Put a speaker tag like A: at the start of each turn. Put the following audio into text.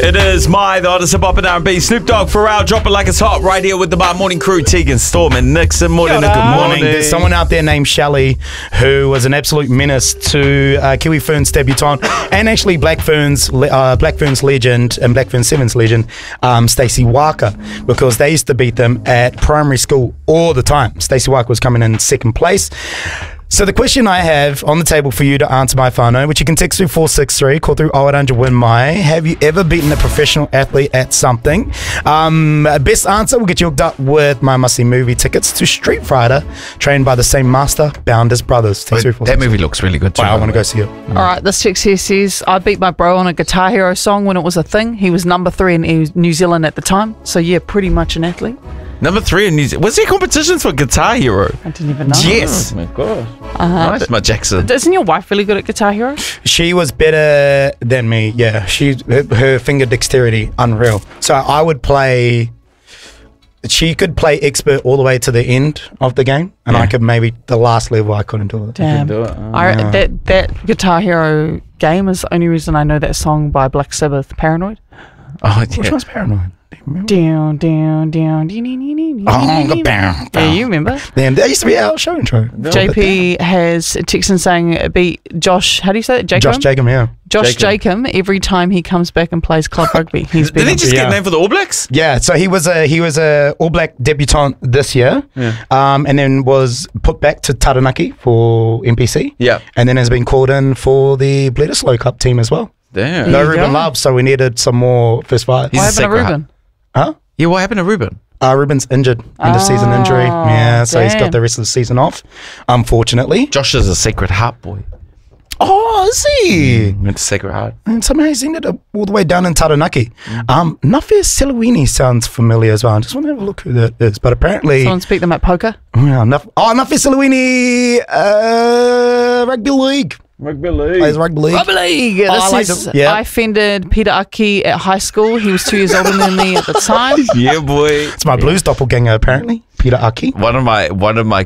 A: It is the hottest hip hop and R&B. Snoop Dogg, Pharrell, drop it like it's hot right here with the morning crew. Tegan, Storm, and Nixon. Good morning.
B: There's someone out there named Shelley who was an absolute menace to Kiwi Ferns debutante and actually Black Ferns legend and Black Ferns Sevens legend Stacey Walker, because they used to beat them at primary school all the time. Stacey Walker was coming in second place. So the question I have on the table for you to answer my whānau, which you can text through 463, call through 0800 Win Mai. Have you ever beaten a professional athlete at something? Best answer will get you hooked up with my must-see movie tickets to Street Fighter, trained by the same master, Bounders Brothers.
A: That movie looks really good too.
B: I want to go see it.
C: All right, this text here says, I beat my bro on a Guitar Hero song when it was a thing. He was number 3 in New Zealand at the time. So yeah, pretty much an athlete.
A: Number 3 in New Zealand. Was there competitions for Guitar Hero?
C: I didn't even know.
A: Yes.
D: Oh my gosh.
A: Nice, my Jackson.
C: Isn't your wife really good at Guitar Hero?
B: She was better than me, yeah. Her finger dexterity, unreal. So I would play... She could play expert all the way to the end of the game, and I could maybe the last level I couldn't do it.
C: Damn.
D: do it.
C: That Guitar Hero game is the only reason I know that song by Black Sabbath, Paranoid.
A: Oh,
B: Which
A: yeah.
B: one's Paranoid?
C: Down.
B: Oh,
C: Yeah, you remember?
B: Then that used to be our show intro.
C: JP has a text in saying beat Josh, how do you say that? Jacob?
B: Josh Jacob, yeah.
C: Josh Jacob every time he comes back and plays club rugby. He's
A: Did he
C: been
A: just get named for the All Blacks?
B: Yeah, so he was a All Black debutant this year, and then was put back to Taranaki for NPC.
A: Yeah.
B: And then has been called in for the Bledisloe Cup team as well.
A: Damn.
B: No
C: you
B: Ruben
C: go.
B: Love, so we needed some more first five.
A: He's
C: What
A: a
C: happened to
A: sacred
C: Ruben?
B: Huh?
A: Yeah, what happened to Ruben?
B: Ruben's injured, end of season injury. Yeah, so he's
C: damn.
B: got the rest of the season off, unfortunately.
A: Josh is a Sacred Heart boy.
B: Oh, is he?
A: Went to Sacred Heart.
B: And somehow he's ended up all the way down in Taranaki. Nafia Siluini sounds familiar as well. I just want to have a look who that is. But apparently...
C: Someone speak them at poker?
B: Nafia Siluini, Rugby League.
D: Rugby league.
B: Plays Rugby League.
C: Rugby League!
B: Oh, I like
C: This is,
B: them. Yeah.
C: I offended Peter Aki at high school. He was 2 years older than me at the time.
A: Yeah, boy.
B: It's my blues doppelganger, apparently. Peter Aki.
A: One of my